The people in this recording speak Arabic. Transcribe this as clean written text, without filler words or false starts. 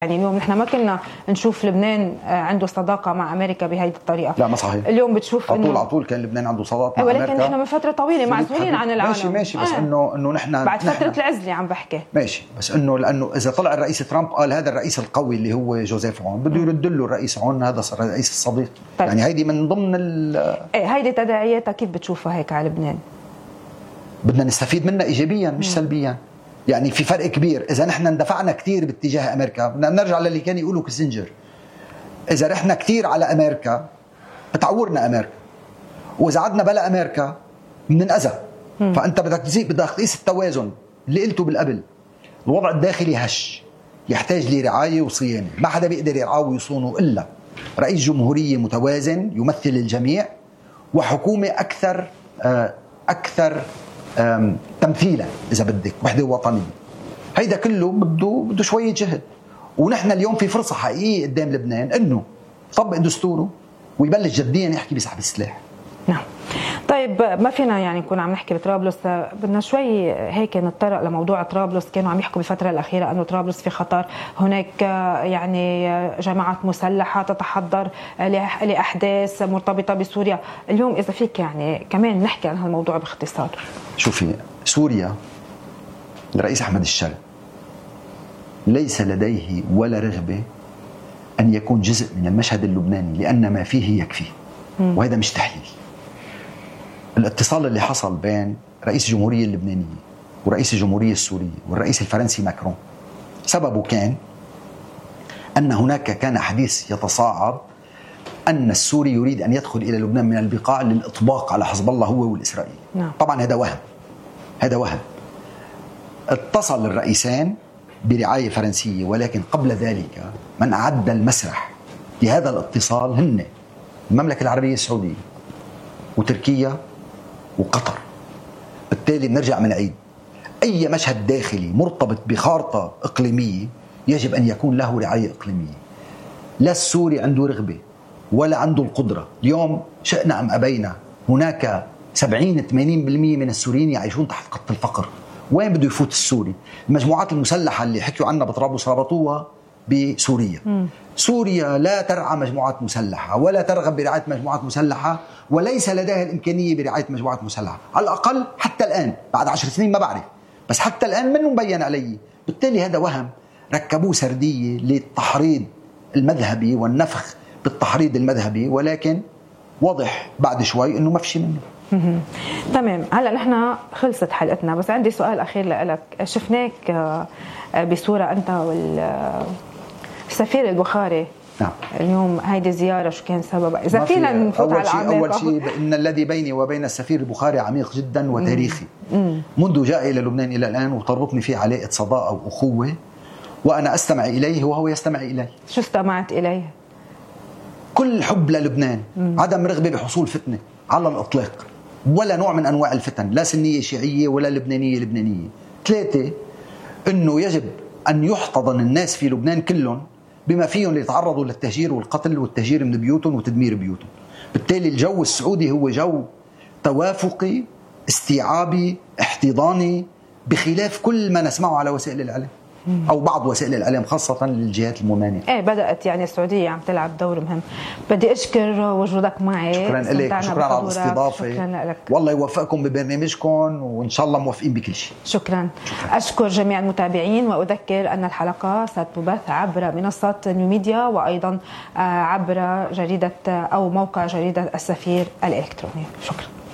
يعني اليوم نحن ما كنا نشوف لبنان عنده صداقه مع امريكا بهيدي الطريقه. لا ما صحيح. اليوم بتشوف انه على طول كان لبنان عنده صداقه مع امريكا، ولكن نحن من فتره طويله معزولين عن العالم. ماشي بس انه نحن بعد فتره العزله عم بحكي. ماشي بس لانه اذا طلع الرئيس ترامب قال هذا الرئيس القوي اللي هو جوزيف عون بده يرد له الرئيس عون هذا صار الرئيس الصديق. طيب. يعني هيدي من ضمن هيدي تداعياتها كيف بتشوفها هيك على لبنان؟ بدنا نستفيد منها ايجابيا مش سلبيا. يعني في فرق كبير. اذا نحن اندفعنا كثير باتجاه امريكا بدنا نرجع للي كان يقوله كيسنجر، اذا رحنا كثير على امريكا بتعورنا امريكا، واذا عدنا بلا امريكا بننأذى. فانت بدك تقيس التوازن اللي قلته بالقبل. الوضع الداخلي هش يحتاج لرعايه وصيانه، ما حدا بيقدر يرعاه ويصونه الا رئيس جمهوريه متوازن يمثل الجميع، وحكومه اكثر تمثيلا اذا بدك، وحده وطنيه. هيدا كله بده شويه جهد، ونحن اليوم في فرصه حقيقيه قدام لبنان انه يطبق دستوره ويبلش جديا يحكي بسحب السلاح. نعم. طيب ما فينا يعني نكون عم نحكي بطرابلس، بدنا شوي هيك نتطرق لموضوع طرابلس. كانوا عم يحكوا بالفترة الأخيرة أنه طرابلس في خطر، هناك يعني جماعات مسلحة تتحضر لأحداث مرتبطة بسوريا. اليوم إذا فيك يعني كمان نحكي عن هالموضوع باختصار. شوفي، سوريا الرئيس أحمد الشرع ليس لديه ولا رغبة أن يكون جزء من المشهد اللبناني، لأن ما فيه يكفي، وهذا مش تحليل. الاتصال اللي حصل بين رئيس الجمهورية اللبنانية ورئيس الجمهورية السورية والرئيس الفرنسي ماكرون سببه كان أن هناك كان حديث يتصاعد أن السوري يريد أن يدخل إلى لبنان من البقاع للإطباق على حزب الله هو والإسرائيلي. نعم. طبعا هذا وهم. اتصل الرئيسان برعاية فرنسية، ولكن قبل ذلك من أعد المسرح لهذا الاتصال هن المملكة العربية السعودية وتركيا وقطر. بالتالي بنرجع بنعيد أي مشهد داخلي مرتبط بخارطة إقليمية يجب أن يكون له رعاية إقليمية. لا السوري عنده رغبة ولا عنده القدرة. اليوم شئنا أم أبينا هناك 70-80% من السوريين يعيشون تحت خط الفقر. وين بده يفوت السوري؟ المجموعات المسلحة اللي حكيوا عنها بطرابلس ربطوها بسوريا. سوريا لا ترعى مجموعات مسلحة ولا ترغب برعاية مجموعات مسلحة، وليس لديها الإمكانية برعاية مجموعات مسلحة على الأقل حتى الآن. بعد 10 سنين ما بعرف، بس حتى الآن منه مبين علي. بالتالي هذا وهم ركبوه سردية للتحريض المذهبي والنفخ بالتحريض المذهبي، ولكن واضح بعد شوي إنه ما في شيء منه. تمام. هلا نحن خلصت حلقتنا، بس عندي سؤال أخير لك. شفناك بصورة أنت والسفير البخاري. نعم. اليوم هيدي زيارة شو كان سببها؟ إذا فينا نفوت على العميق. أول شيء إن الذي بيني وبين السفير البخاري عميق جدا وتاريخي. منذ جاء إلى لبنان إلى الآن، وتربطني فيه علاقة صداقة وأخوة، وأنا أستمع إليه وهو يستمع إلي. شو استمعت إليه؟ كل حب للبنان، عدم رغبة بحصول فتنة على الإطلاق، ولا نوع من أنواع الفتن، لا سنية شيعية ولا لبنانية. 3، أنه يجب أن يحتضن الناس في لبنان كلهم بما فيهم ليتعرضوا للتهجير والقتل والتهجير من بيوتهم وتدمير بيوتهم. بالتالي الجو السعودي هو جو توافقي استيعابي احتضاني، بخلاف كل ما نسمعه على وسائل الإعلام أو بعض وسائل الإعلام خاصة للجهات الممانعة. بدأت يعني السعودية عم تلعب دور مهم. بدي أشكر وجودك معي. شكرا لك، شكرا على الاستضافة. شكرا لك. والله يوفقكم ببرنامجكم، وإن شاء الله موفقين بكل شيء. شكرا. أشكر جميع المتابعين، وأذكر أن الحلقة ستبث عبر منصات نيو ميديا، وأيضا عبر جريدة أو موقع جريدة السفير الإلكتروني. شكرا.